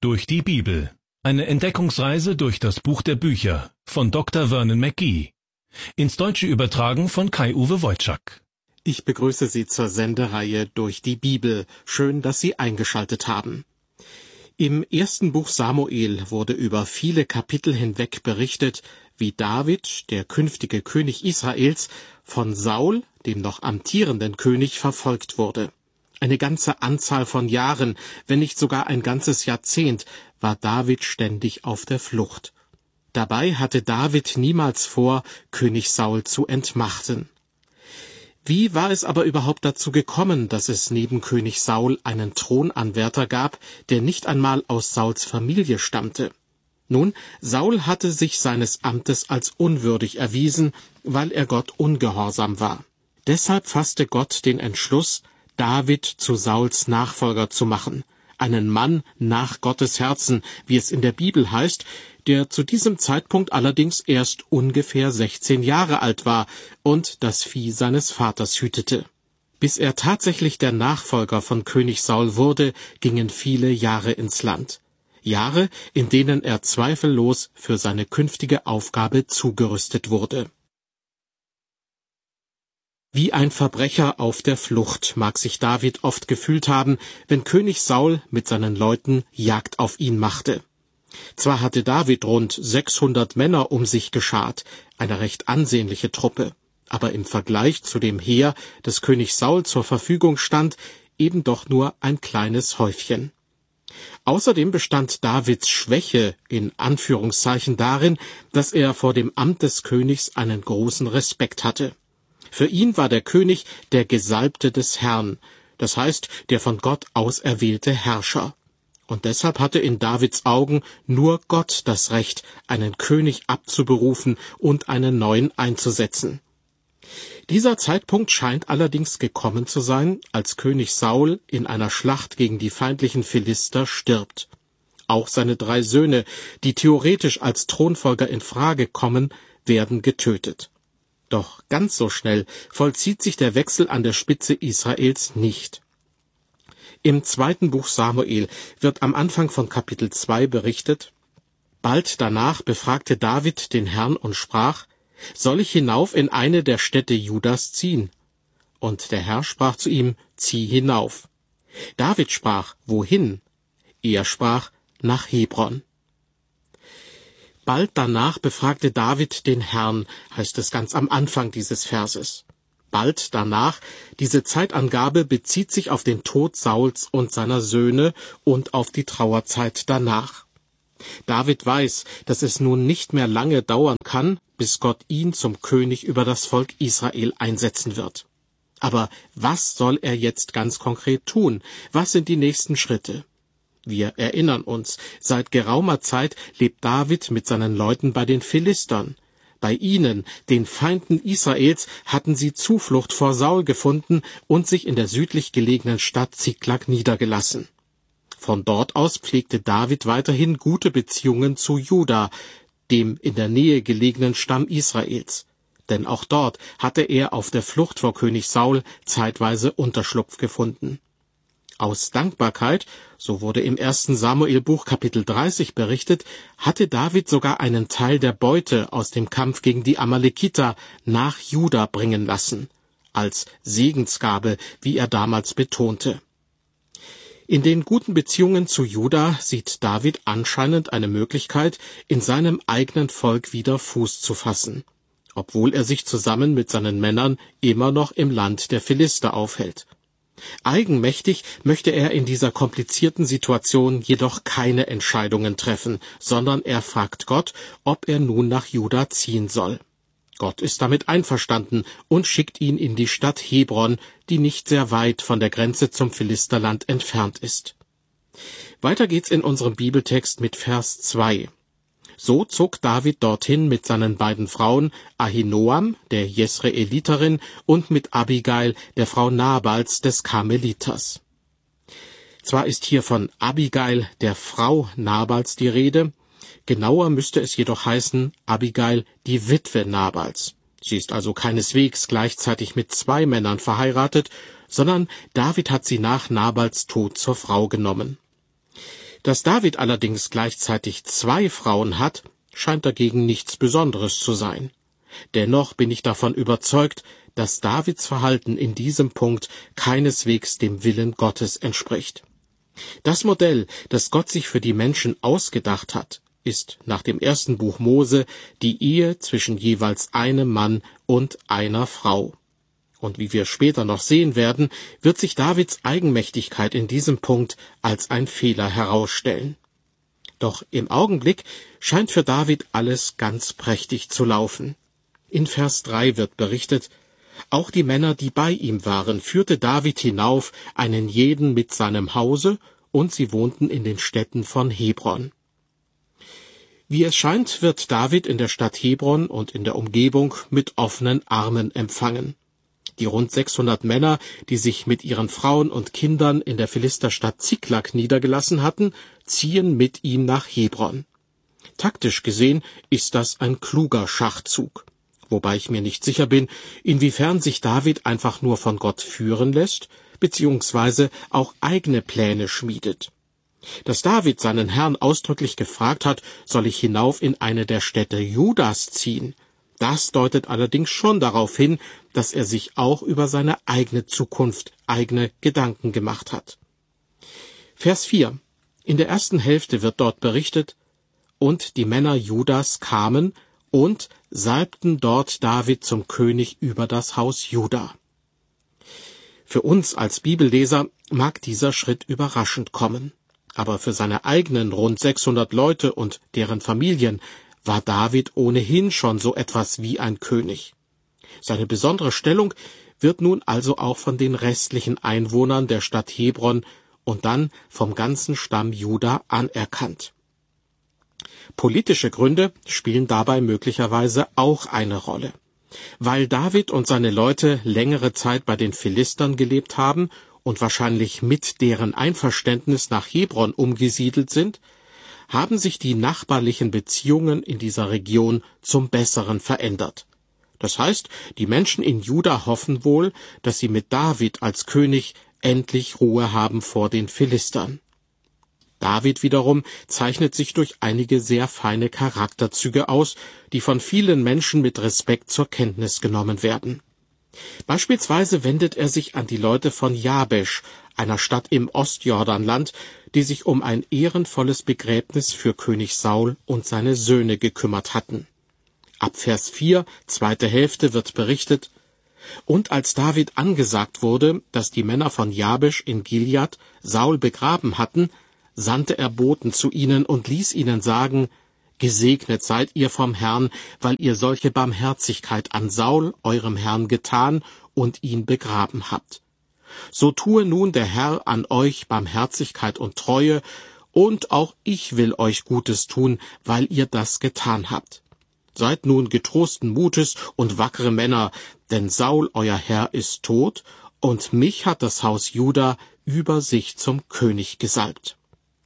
durch die Bibel. Eine Entdeckungsreise durch das Buch der Bücher von Dr. Vernon McGee. Ins Deutsche übertragen von Kai-Uwe Wojczak. Ich begrüße Sie zur Sendereihe Durch die Bibel. Schön, dass Sie eingeschaltet haben. Im ersten Buch Samuel wurde über viele Kapitel hinweg berichtet, wie David, der künftige König Israels, von Saul, dem noch amtierenden König, verfolgt wurde. Eine ganze Anzahl von Jahren, wenn nicht sogar ein ganzes Jahrzehnt, war David ständig auf der Flucht. Dabei hatte David niemals vor, König Saul zu entmachten. Wie war es aber überhaupt dazu gekommen, dass es neben König Saul einen Thronanwärter gab, der nicht einmal aus Sauls Familie stammte? Nun, Saul hatte sich seines Amtes als unwürdig erwiesen, weil er Gott ungehorsam war. Deshalb fasste Gott den Entschluss, David zu Sauls Nachfolger zu machen, einen Mann nach Gottes Herzen, wie es in der Bibel heißt, der zu diesem Zeitpunkt allerdings erst ungefähr 16 Jahre alt war und das Vieh seines Vaters hütete. Bis er tatsächlich der Nachfolger von König Saul wurde, gingen viele Jahre ins Land. Jahre, in denen er zweifellos für seine künftige Aufgabe zugerüstet wurde. Wie ein Verbrecher auf der Flucht mag sich David oft gefühlt haben, wenn König Saul mit seinen Leuten Jagd auf ihn machte. Zwar hatte David rund 600 Männer um sich geschart, eine recht ansehnliche Truppe, aber im Vergleich zu dem Heer, das König Saul zur Verfügung stand, eben doch nur ein kleines Häufchen. Außerdem bestand Davids Schwäche in Anführungszeichen darin, dass er vor dem Amt des Königs einen großen Respekt hatte. Für ihn war der König der Gesalbte des Herrn, das heißt der von Gott auserwählte Herrscher. Und deshalb hatte in Davids Augen nur Gott das Recht, einen König abzuberufen und einen neuen einzusetzen. Dieser Zeitpunkt scheint allerdings gekommen zu sein, als König Saul in einer Schlacht gegen die feindlichen Philister stirbt. Auch seine 3 Söhne, die theoretisch als Thronfolger in Frage kommen, werden getötet. Doch ganz so schnell vollzieht sich der Wechsel an der Spitze Israels nicht. Im 2. Buch Samuel wird am Anfang von Kapitel 2 berichtet: Bald danach befragte David den Herrn und sprach: Soll ich hinauf in eine der Städte Judas ziehen? Und der Herr sprach zu ihm: Zieh hinauf. David sprach: Wohin? Er sprach: Nach Hebron. Bald danach befragte David den Herrn, heißt es ganz am Anfang dieses Verses. Bald danach, diese Zeitangabe bezieht sich auf den Tod Sauls und seiner Söhne und auf die Trauerzeit danach. David weiß, dass es nun nicht mehr lange dauern kann, bis Gott ihn zum König über das Volk Israel einsetzen wird. Aber was soll er jetzt ganz konkret tun? Was sind die nächsten Schritte? Wir erinnern uns, seit geraumer Zeit lebt David mit seinen Leuten bei den Philistern. Bei ihnen, den Feinden Israels, hatten sie Zuflucht vor Saul gefunden und sich in der südlich gelegenen Stadt Ziklag niedergelassen. Von dort aus pflegte David weiterhin gute Beziehungen zu Juda, dem in der Nähe gelegenen Stamm Israels. Denn auch dort hatte er auf der Flucht vor König Saul zeitweise Unterschlupf gefunden. Aus Dankbarkeit, so wurde im 1. Samuelbuch Kapitel 30 berichtet, hatte David sogar einen Teil der Beute aus dem Kampf gegen die Amalekiter nach Juda bringen lassen, als Segensgabe, wie er damals betonte. In den guten Beziehungen zu Juda sieht David anscheinend eine Möglichkeit, in seinem eigenen Volk wieder Fuß zu fassen, obwohl er sich zusammen mit seinen Männern immer noch im Land der Philister aufhält. Eigenmächtig möchte er in dieser komplizierten Situation jedoch keine Entscheidungen treffen, sondern er fragt Gott, ob er nun nach Juda ziehen soll. Gott ist damit einverstanden und schickt ihn in die Stadt Hebron, die nicht sehr weit von der Grenze zum Philisterland entfernt ist. Weiter geht's in unserem Bibeltext mit Vers 2. So zog David dorthin mit seinen beiden Frauen, Ahinoam, der Jesreeliterin, und mit Abigail, der Frau Nabals des Karmeliters. Zwar ist hier von Abigail, der Frau Nabals, die Rede, genauer müsste es jedoch heißen Abigail, die Witwe Nabals. Sie ist also keineswegs gleichzeitig mit 2 Männern verheiratet, sondern David hat sie nach Nabals Tod zur Frau genommen. Dass David allerdings gleichzeitig 2 Frauen hat, scheint dagegen nichts Besonderes zu sein. Dennoch bin ich davon überzeugt, dass Davids Verhalten in diesem Punkt keineswegs dem Willen Gottes entspricht. Das Modell, das Gott sich für die Menschen ausgedacht hat, ist nach dem 1. Buch Mose die Ehe zwischen jeweils einem Mann und einer Frau. Und wie wir später noch sehen werden, wird sich Davids Eigenmächtigkeit in diesem Punkt als ein Fehler herausstellen. Doch im Augenblick scheint für David alles ganz prächtig zu laufen. In Vers 3 wird berichtet: Auch die Männer, die bei ihm waren, führte David hinauf, einen jeden mit seinem Hause, und sie wohnten in den Städten von Hebron. Wie es scheint, wird David in der Stadt Hebron und in der Umgebung mit offenen Armen empfangen. Die rund 600 Männer, die sich mit ihren Frauen und Kindern in der Philisterstadt Ziklag niedergelassen hatten, ziehen mit ihm nach Hebron. Taktisch gesehen ist das ein kluger Schachzug, wobei ich mir nicht sicher bin, inwiefern sich David einfach nur von Gott führen lässt, beziehungsweise auch eigene Pläne schmiedet. Dass David seinen Herrn ausdrücklich gefragt hat, soll ich hinauf in eine der Städte Judas ziehen, das deutet allerdings schon darauf hin, dass er sich auch über seine eigene Zukunft eigene Gedanken gemacht hat. Vers 4. In der ersten Hälfte wird dort berichtet: Und die Männer Judas kamen und salbten dort David zum König über das Haus Juda. Für uns als Bibelleser mag dieser Schritt überraschend kommen, aber für seine eigenen rund 600 Leute und deren Familien war David ohnehin schon so etwas wie ein König. Seine besondere Stellung wird nun also auch von den restlichen Einwohnern der Stadt Hebron und dann vom ganzen Stamm Juda anerkannt. Politische Gründe spielen dabei möglicherweise auch eine Rolle. Weil David und seine Leute längere Zeit bei den Philistern gelebt haben und wahrscheinlich mit deren Einverständnis nach Hebron umgesiedelt sind, haben sich die nachbarlichen Beziehungen in dieser Region zum Besseren verändert. Das heißt, die Menschen in Juda hoffen wohl, dass sie mit David als König endlich Ruhe haben vor den Philistern. David wiederum zeichnet sich durch einige sehr feine Charakterzüge aus, die von vielen Menschen mit Respekt zur Kenntnis genommen werden. Beispielsweise wendet er sich an die Leute von Jabesch, einer Stadt im Ostjordanland, die sich um ein ehrenvolles Begräbnis für König Saul und seine Söhne gekümmert hatten. Ab Vers 4, zweite Hälfte, wird berichtet: Und als David angesagt wurde, dass die Männer von Jabesch in Gilead Saul begraben hatten, sandte er Boten zu ihnen und ließ ihnen sagen: Gesegnet seid ihr vom Herrn, weil ihr solche Barmherzigkeit an Saul, eurem Herrn, getan und ihn begraben habt. So tue nun der Herr an euch Barmherzigkeit und Treue, und auch ich will euch Gutes tun, weil ihr das getan habt. Seid nun getrosten Mutes und wackere Männer, denn Saul, euer Herr, ist tot, und mich hat das Haus Juda über sich zum König gesalbt.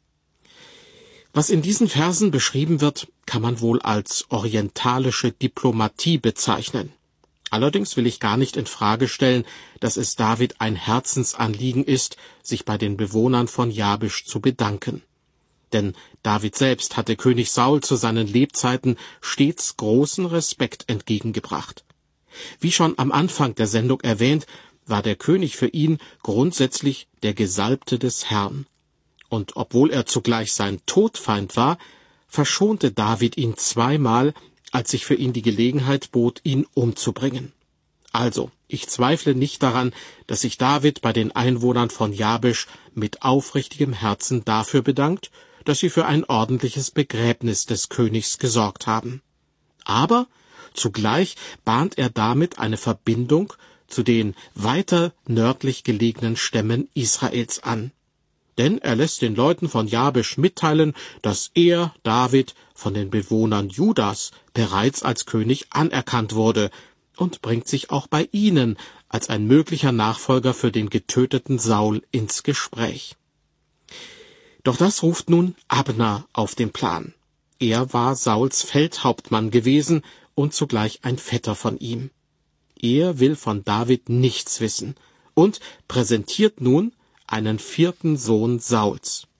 Was in diesen Versen beschrieben wird, kann man wohl als orientalische Diplomatie bezeichnen. Allerdings will ich gar nicht in Frage stellen, dass es David ein Herzensanliegen ist, sich bei den Bewohnern von Jabesch zu bedanken. Denn David selbst hatte König Saul zu seinen Lebzeiten stets großen Respekt entgegengebracht. Wie schon am Anfang der Sendung erwähnt, war der König für ihn grundsätzlich der Gesalbte des Herrn. Und obwohl er zugleich sein Todfeind war, verschonte David ihn zweimal, als sich für ihn die Gelegenheit bot, ihn umzubringen. Also, ich zweifle nicht daran, dass sich David bei den Einwohnern von Jabesch mit aufrichtigem Herzen dafür bedankt, dass sie für ein ordentliches Begräbnis des Königs gesorgt haben. Aber zugleich bahnt er damit eine Verbindung zu den weiter nördlich gelegenen Stämmen Israels an. Denn er lässt den Leuten von Jabesch mitteilen, dass er, David, von den Bewohnern Judas bereits als König anerkannt wurde und bringt sich auch bei ihnen als ein möglicher Nachfolger für den getöteten Saul ins Gespräch. Doch das ruft nun Abner auf den Plan. Er war Sauls Feldhauptmann gewesen und zugleich ein Vetter von ihm. Er will von David nichts wissen und präsentiert nun einen 4. Sohn Sauls.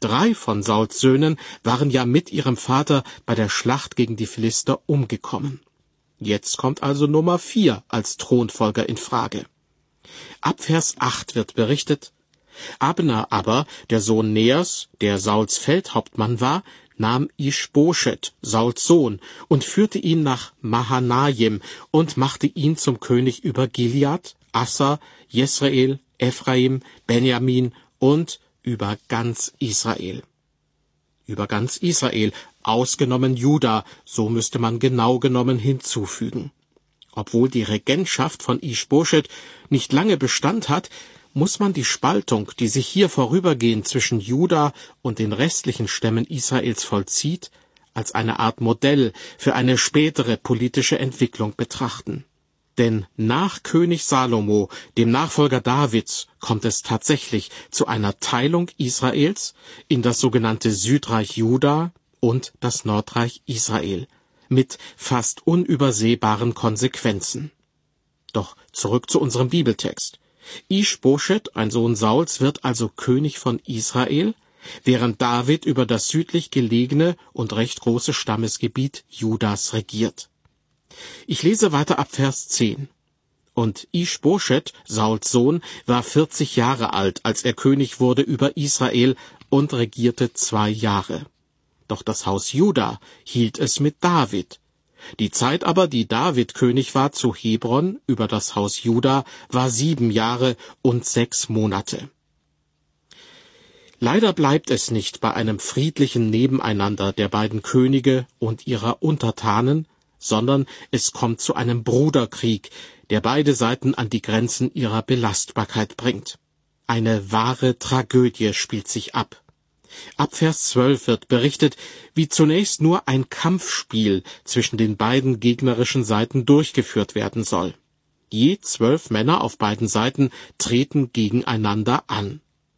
3 von Sauls Söhnen waren ja mit ihrem Vater bei der Schlacht gegen die Philister umgekommen. Jetzt kommt also Nummer 4 als Thronfolger in Frage. Ab Vers 8 wird berichtet: Abner aber, der Sohn Neers, der Sauls Feldhauptmann war, nahm Ischboschet, Sauls Sohn, und führte ihn nach Mahanaim und machte ihn zum König über Gilead, Assa, Jesrael, Ephraim, Benjamin und über ganz Israel. Über ganz Israel, ausgenommen Juda, so müsste man genau genommen hinzufügen. Obwohl die Regentschaft von Ischboschet nicht lange Bestand hat, muss man die Spaltung, die sich hier vorübergehend zwischen Juda und den restlichen Stämmen Israels vollzieht, als eine Art Modell für eine spätere politische Entwicklung betrachten. Denn nach König Salomo, dem Nachfolger Davids, kommt es tatsächlich zu einer Teilung Israels in das sogenannte Südreich Juda und das Nordreich Israel, mit fast unübersehbaren Konsequenzen. Doch zurück zu unserem Bibeltext. Ischboschet, ein Sohn Sauls, wird also König von Israel, während David über das südlich gelegene und recht große Stammesgebiet Judas regiert. Ich lese weiter ab Vers 10. Und Ischboschet, Sauls Sohn, war 40 Jahre alt, als er König wurde über Israel und regierte 2 Jahre. Doch das Haus Juda hielt es mit David. Die Zeit aber, die David König war zu Hebron über das Haus Juda, war 7 Jahre und 6 Monate. Leider bleibt es nicht bei einem friedlichen Nebeneinander der beiden Könige und ihrer Untertanen, sondern es kommt zu einem Bruderkrieg, der beide Seiten an die Grenzen ihrer Belastbarkeit bringt. Eine wahre Tragödie spielt sich ab. Ab Vers 12 wird berichtet, wie zunächst nur ein Kampfspiel zwischen den beiden gegnerischen Seiten durchgeführt werden soll. Je 12 Männer auf beiden Seiten treten gegeneinander an.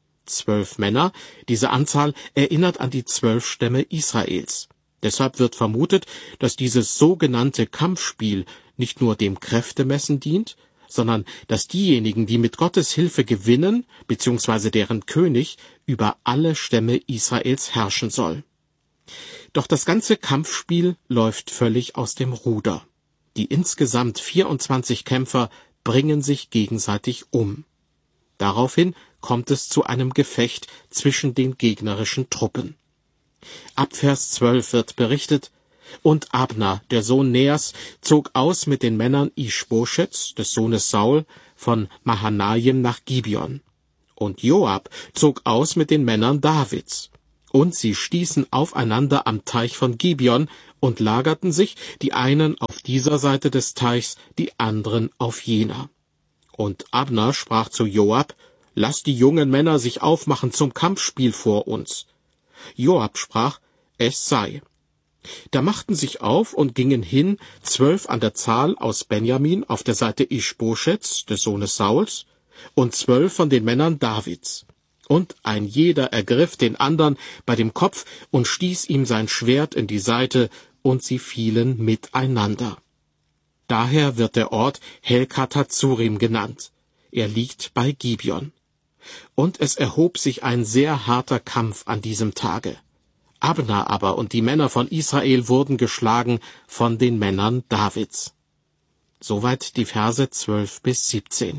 12 Männer, diese Anzahl erinnert an die 12 Stämme Israels. Deshalb wird vermutet, dass dieses sogenannte Kampfspiel nicht nur dem Kräftemessen dient, sondern dass diejenigen, die mit Gottes Hilfe gewinnen, bzw. deren König, über alle Stämme Israels herrschen soll. Doch das ganze Kampfspiel läuft völlig aus dem Ruder. Die insgesamt 24 Kämpfer bringen sich gegenseitig um. Daraufhin kommt es zu einem Gefecht zwischen den gegnerischen Truppen. Ab Vers 12 wird berichtet: Und Abner, der Sohn Neers, zog aus mit den Männern Ischboschets, des Sohnes Saul, von Mahanaim nach Gibeon. Und Joab zog aus mit den Männern Davids. Und sie stießen aufeinander am Teich von Gibeon und lagerten sich, die einen auf dieser Seite des Teichs, die anderen auf jener. Und Abner sprach zu Joab: Lass die jungen Männer sich aufmachen zum Kampfspiel vor uns. Joab sprach: Es sei. Da machten sich auf und gingen hin 12 an der Zahl aus Benjamin auf der Seite Ischboschets, des Sohnes Sauls, und 12 von den Männern Davids. Und ein jeder ergriff den andern bei dem Kopf und stieß ihm sein Schwert in die Seite, und sie fielen miteinander. Daher wird der Ort Helkath-Hatzurim genannt. Er liegt bei Gibeon. Und es erhob sich ein sehr harter Kampf an diesem Tage. Abner aber und die Männer von Israel wurden geschlagen von den Männern Davids. Soweit die Verse 12 bis 17.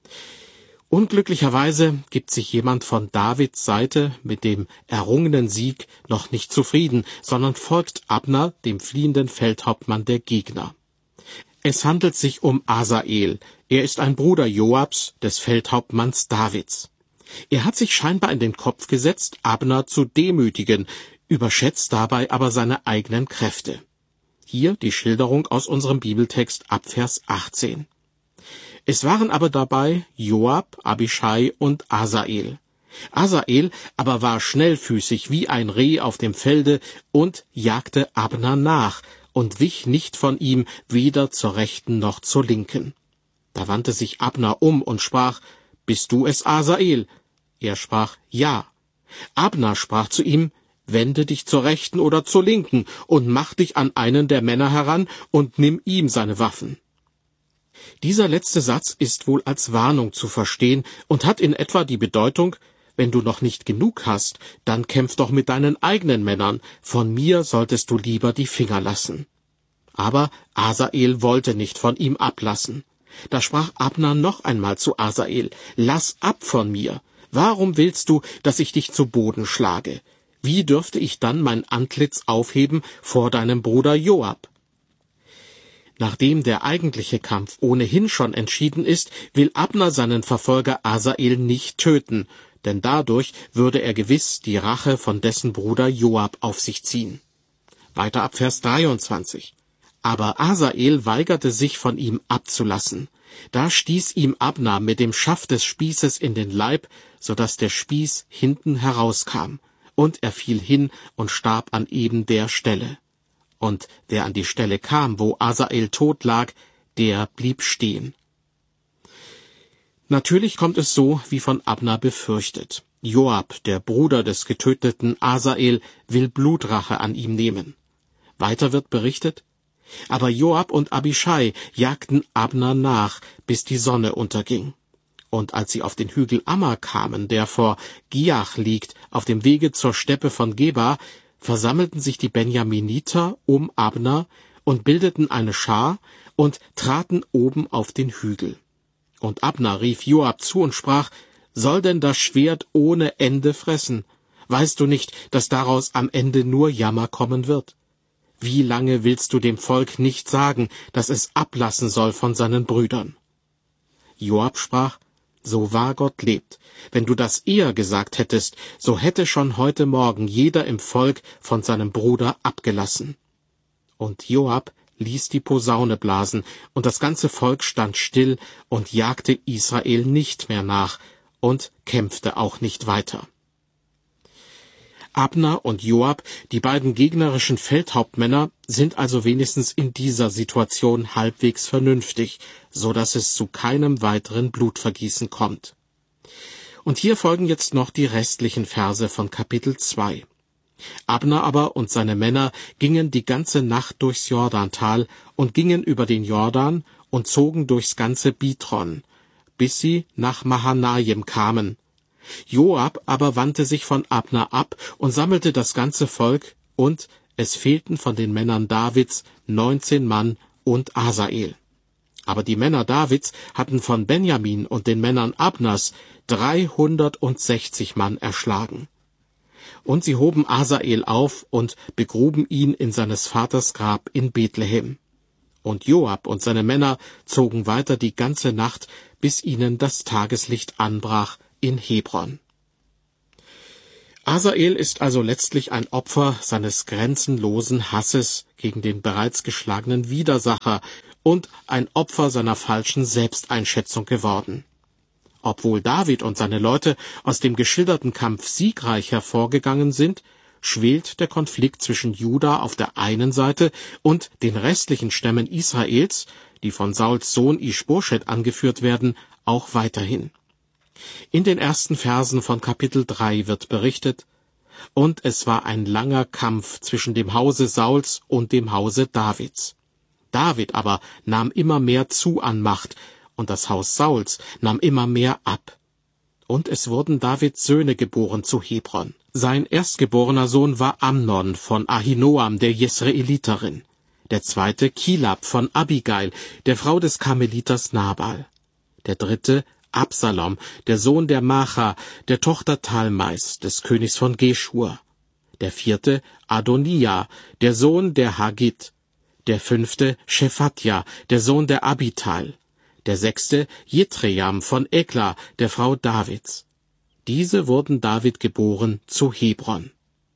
Unglücklicherweise gibt sich jemand von Davids Seite mit dem errungenen Sieg noch nicht zufrieden, sondern folgt Abner, dem fliehenden Feldhauptmann der Gegner. Es handelt sich um Asael. Er ist ein Bruder Joabs, des Feldhauptmanns Davids. Er hat sich scheinbar in den Kopf gesetzt, Abner zu demütigen, überschätzt dabei aber seine eigenen Kräfte. Hier die Schilderung aus unserem Bibeltext ab Vers 18. Es waren aber dabei Joab, Abischai und Asael. Asael aber war schnellfüßig wie ein Reh auf dem Felde und jagte Abner nach und wich nicht von ihm weder zur rechten noch zur linken. Da wandte sich Abner um und sprach: Bist du es, Asael? Er sprach: Ja. Abner sprach zu ihm: Wende dich zur rechten oder zur linken und mach dich an einen der Männer heran und nimm ihm seine Waffen. Dieser letzte Satz ist wohl als Warnung zu verstehen und hat in etwa die Bedeutung: wenn du noch nicht genug hast, dann kämpf doch mit deinen eigenen Männern, von mir solltest du lieber die Finger lassen. Aber Asael wollte nicht von ihm ablassen. Da sprach Abner noch einmal zu Asael: Lass ab von mir. Warum willst du, dass ich dich zu Boden schlage? Wie dürfte ich dann mein Antlitz aufheben vor deinem Bruder Joab? Nachdem der eigentliche Kampf ohnehin schon entschieden ist, will Abner seinen Verfolger Asael nicht töten, denn dadurch würde er gewiss die Rache von dessen Bruder Joab auf sich ziehen. Weiter ab Vers 23. Aber Asael weigerte sich, von ihm abzulassen. Da stieß ihm Abner mit dem Schaft des Spießes in den Leib, so dass der Spieß hinten herauskam, und er fiel hin und starb an eben der Stelle. Und der an die Stelle kam, wo Asael tot lag, der blieb stehen. Natürlich kommt es so, wie von Abner befürchtet. Joab, der Bruder des getöteten Asael, will Blutrache an ihm nehmen. Weiter wird berichtet: Aber Joab und Abischai jagten Abner nach, bis die Sonne unterging. Und als sie auf den Hügel Amma kamen, der vor Giach liegt, auf dem Wege zur Steppe von Geba, versammelten sich die Benjaminiter um Abner und bildeten eine Schar und traten oben auf den Hügel. Und Abner rief Joab zu und sprach: Soll denn das Schwert ohne Ende fressen? Weißt du nicht, dass daraus am Ende nur Jammer kommen wird? Wie lange willst du dem Volk nicht sagen, dass es ablassen soll von seinen Brüdern? Joab sprach: So wahr Gott lebt, wenn du das eher gesagt hättest, so hätte schon heute Morgen jeder im Volk von seinem Bruder abgelassen. Und Joab ließ die Posaune blasen, und das ganze Volk stand still und jagte Israel nicht mehr nach und kämpfte auch nicht weiter. Abner und Joab, die beiden gegnerischen Feldhauptmänner, sind also wenigstens in dieser Situation halbwegs vernünftig, so dass es zu keinem weiteren Blutvergießen kommt. Und hier folgen jetzt noch die restlichen Verse von Kapitel 2. Abner aber und seine Männer gingen die ganze Nacht durchs Jordantal und gingen über den Jordan und zogen durchs ganze Bitron, bis sie nach Mahanaim kamen. Joab aber wandte sich von Abner ab und sammelte das ganze Volk, und es fehlten von den Männern Davids 19 Mann und Asael. Aber die Männer Davids hatten von Benjamin und den Männern Abners 360 Mann erschlagen. Und sie hoben Asael auf und begruben ihn in seines Vaters Grab in Bethlehem. Und Joab und seine Männer zogen weiter die ganze Nacht, bis ihnen das Tageslicht anbrach in Hebron. Asael ist also letztlich ein Opfer seines grenzenlosen Hasses gegen den bereits geschlagenen Widersacher und ein Opfer seiner falschen Selbsteinschätzung geworden. Obwohl David und seine Leute aus dem geschilderten Kampf siegreich hervorgegangen sind, schwelt der Konflikt zwischen Juda auf der einen Seite und den restlichen Stämmen Israels, die von Sauls Sohn Ischboschet angeführt werden, auch weiterhin. In den ersten Versen von Kapitel 3 wird berichtet: Und es war ein langer Kampf zwischen dem Hause Sauls und dem Hause Davids. David aber nahm immer mehr zu an Macht, und das Haus Sauls nahm immer mehr ab. Und es wurden Davids Söhne geboren zu Hebron. Sein erstgeborener Sohn war Amnon von Ahinoam, der Jesreeliterin. Der zweite Kilab von Abigail, der Frau des Karmeliters Nabal. Der dritte Absalom, der Sohn der Macha, der Tochter Talmais, des Königs von Geschur. Der vierte Adonia, der Sohn der Hagit. Der fünfte Schephatja, der Sohn der Abital. Der sechste Jitream von Ekla, der Frau Davids. Diese wurden David geboren zu Hebron.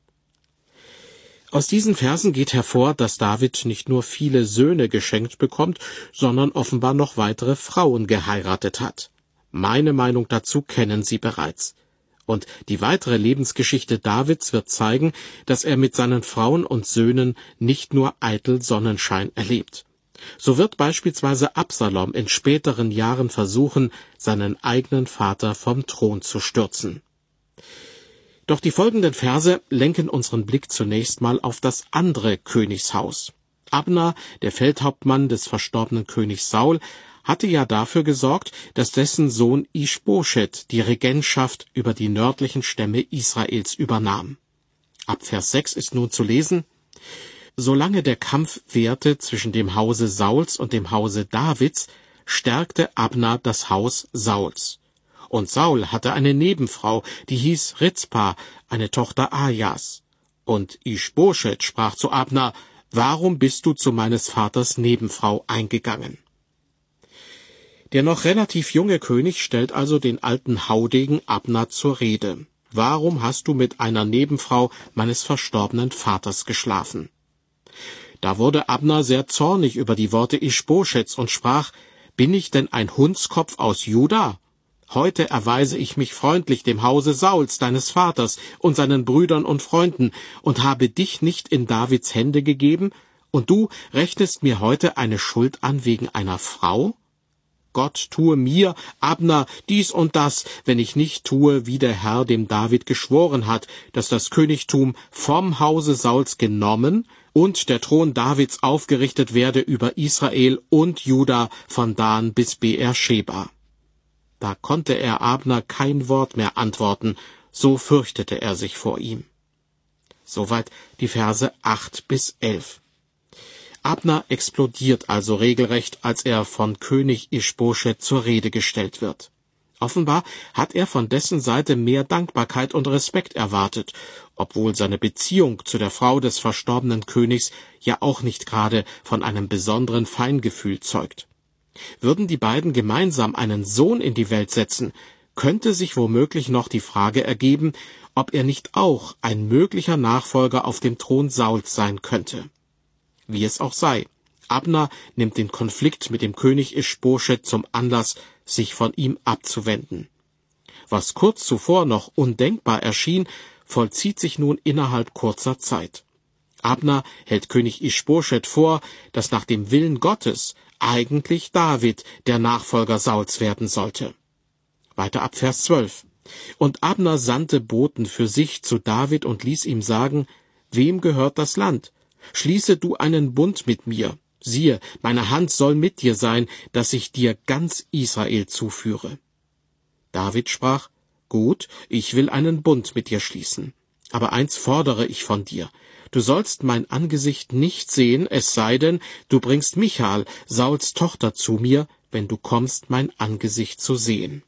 Aus diesen Versen geht hervor, dass David nicht nur viele Söhne geschenkt bekommt, sondern offenbar noch weitere Frauen geheiratet hat. Meine Meinung dazu kennen Sie bereits. Und die weitere Lebensgeschichte Davids wird zeigen, dass er mit seinen Frauen und Söhnen nicht nur eitel Sonnenschein erlebt. So wird beispielsweise Absalom in späteren Jahren versuchen, seinen eigenen Vater vom Thron zu stürzen. Doch die folgenden Verse lenken unseren Blick zunächst mal auf das andere Königshaus. Abner, der Feldhauptmann des verstorbenen Königs Saul, hatte ja dafür gesorgt, dass dessen Sohn Ischboschet die Regentschaft über die nördlichen Stämme Israels übernahm. Ab Vers 6 ist nun zu lesen: Solange der Kampf währte zwischen dem Hause Sauls und dem Hause Davids, stärkte Abner das Haus Sauls. Und Saul hatte eine Nebenfrau, die hieß Rizpa, eine Tochter Ajas. Und Ischboschet sprach zu Abner: Warum bist du zu meines Vaters Nebenfrau eingegangen? Der noch relativ junge König stellt also den alten Haudegen Abner zur Rede. Warum hast du mit einer Nebenfrau meines verstorbenen Vaters geschlafen? Da wurde Abner sehr zornig über die Worte Ischboschets und sprach: Bin ich denn ein Hundskopf aus Juda? Heute erweise ich mich freundlich dem Hause Sauls, deines Vaters, und seinen Brüdern und Freunden, und habe dich nicht in Davids Hände gegeben, und du rechnest mir heute eine Schuld an wegen einer Frau? Gott tue mir, Abner, dies und das, wenn ich nicht tue, wie der Herr dem David geschworen hat, dass das Königtum vom Hause Sauls genommen und der Thron Davids aufgerichtet werde über Israel und Juda von Dan bis Beersheba. Da konnte er Abner kein Wort mehr antworten, so fürchtete er sich vor ihm. Soweit die Verse 8 bis 11. Abner explodiert also regelrecht, als er von König Ischboschet zur Rede gestellt wird. Offenbar hat er von dessen Seite mehr Dankbarkeit und Respekt erwartet, obwohl seine Beziehung zu der Frau des verstorbenen Königs ja auch nicht gerade von einem besonderen Feingefühl zeugt. Würden die beiden gemeinsam einen Sohn in die Welt setzen, könnte sich womöglich noch die Frage ergeben, ob er nicht auch ein möglicher Nachfolger auf dem Thron Sauls sein könnte. Wie es auch sei, Abner nimmt den Konflikt mit dem König Ischboschet zum Anlass, sich von ihm abzuwenden. Was kurz zuvor noch undenkbar erschien, vollzieht sich nun innerhalb kurzer Zeit. Abner hält König Ischboschet vor, dass nach dem Willen Gottes eigentlich David der Nachfolger Sauls werden sollte. Weiter ab Vers 12. Und Abner sandte Boten für sich zu David und ließ ihm sagen: Wem gehört das Land? Schließe du einen Bund mit mir. Siehe, meine Hand soll mit dir sein, dass ich dir ganz Israel zuführe. David sprach: Gut, ich will einen Bund mit dir schließen. Aber eins fordere ich von dir: Du sollst mein Angesicht nicht sehen, es sei denn, du bringst Michal, Sauls Tochter, zu mir, wenn du kommst, mein Angesicht zu sehen.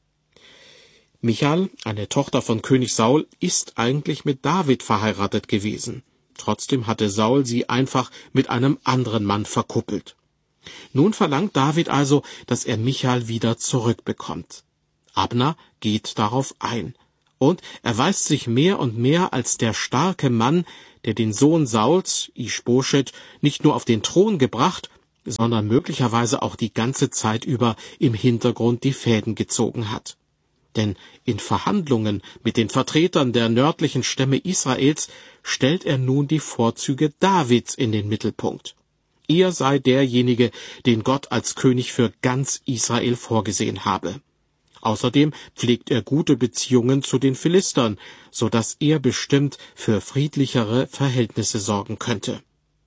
Michal, eine Tochter von König Saul, ist eigentlich mit David verheiratet gewesen. Trotzdem hatte Saul sie einfach mit einem anderen Mann verkuppelt. Nun verlangt David also, dass er Michal wieder zurückbekommt. Abner geht darauf ein. Und erweist sich mehr und mehr als der starke Mann, der den Sohn Sauls, Ischboschet, nicht nur auf den Thron gebracht, sondern möglicherweise auch die ganze Zeit über im Hintergrund die Fäden gezogen hat. Denn in Verhandlungen mit den Vertretern der nördlichen Stämme Israels stellt er nun die Vorzüge Davids in den Mittelpunkt. Er sei derjenige, den Gott als König für ganz Israel vorgesehen habe. Außerdem pflegt er gute Beziehungen zu den Philistern, so dass er bestimmt für friedlichere Verhältnisse sorgen könnte.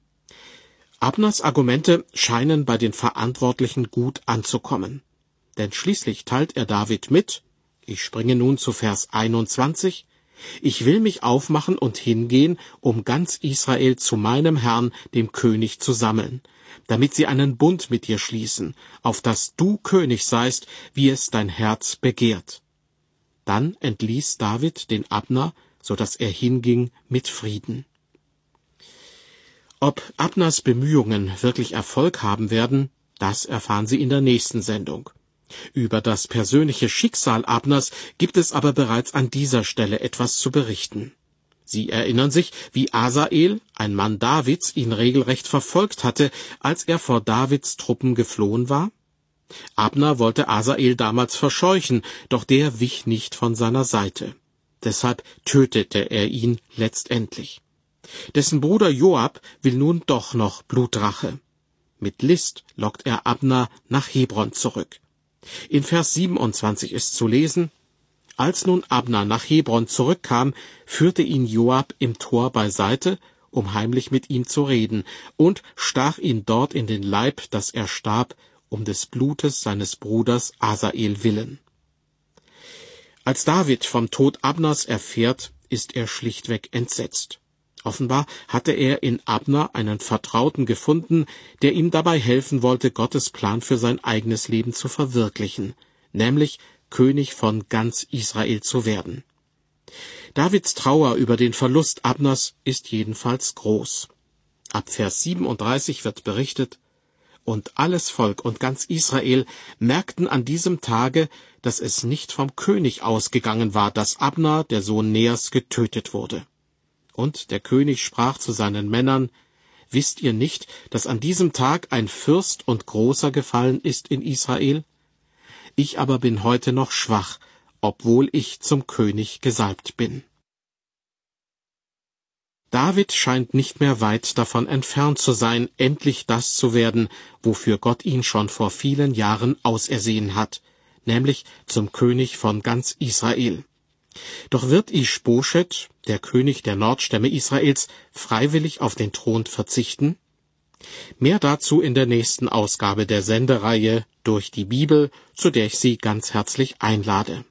Abners Argumente scheinen bei den Verantwortlichen gut anzukommen. Denn schließlich teilt er David mit: Ich springe nun zu Vers 21. Ich will mich aufmachen und hingehen, um ganz Israel zu meinem Herrn, dem König, zu sammeln, damit sie einen Bund mit dir schließen, auf dass du König seist, wie es dein Herz begehrt. Dann entließ David den Abner, so dass er hinging mit Frieden. Ob Abners Bemühungen wirklich Erfolg haben werden, das erfahren Sie in der nächsten Sendung. Über das persönliche Schicksal Abners gibt es aber bereits an dieser Stelle etwas zu berichten. Sie erinnern sich, wie Asael, ein Mann Davids, ihn regelrecht verfolgt hatte, als er vor Davids Truppen geflohen war? Abner wollte Asael damals verscheuchen, doch der wich nicht von seiner Seite. Deshalb tötete er ihn letztendlich. Dessen Bruder Joab will nun doch noch Blutrache. Mit List lockt er Abner nach Hebron zurück. In Vers 27 ist zu lesen: Als nun Abner nach Hebron zurückkam, führte ihn Joab im Tor beiseite, um heimlich mit ihm zu reden, und stach ihn dort in den Leib, dass er starb, um des Blutes seines Bruders Asael willen. Als David vom Tod Abners erfährt, ist er schlichtweg entsetzt. Offenbar hatte er in Abner einen Vertrauten gefunden, der ihm dabei helfen wollte, Gottes Plan für sein eigenes Leben zu verwirklichen, nämlich König von ganz Israel zu werden. Davids Trauer über den Verlust Abners ist jedenfalls groß. Ab Vers 37 wird berichtet: Und alles Volk und ganz Israel merkten an diesem Tage, dass es nicht vom König ausgegangen war, dass Abner, der Sohn Neers, getötet wurde. Und der König sprach zu seinen Männern: Wisst ihr nicht, dass an diesem Tag ein Fürst und Großer gefallen ist in Israel? Ich aber bin heute noch schwach, obwohl ich zum König gesalbt bin. David scheint nicht mehr weit davon entfernt zu sein, endlich das zu werden, wofür Gott ihn schon vor vielen Jahren ausersehen hat, nämlich zum König von ganz Israel. Doch wird Isch-Boschet, der König der Nordstämme Israels, freiwillig auf den Thron verzichten? Mehr dazu in der nächsten Ausgabe der Sendereihe Durch die Bibel, zu der ich Sie ganz herzlich einlade.